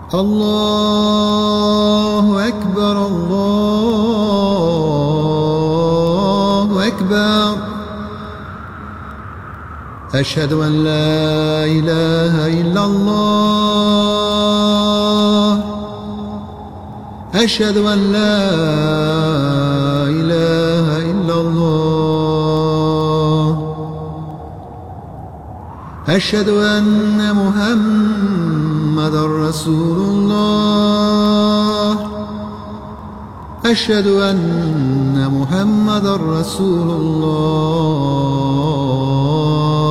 الله أكبر الله أكبر. أشهد أن لا إله إلا الله. أشهد أن لا إله إلا الله. أشهد أن محمدا رسول الله. أشهد أن محمدا رسول الله.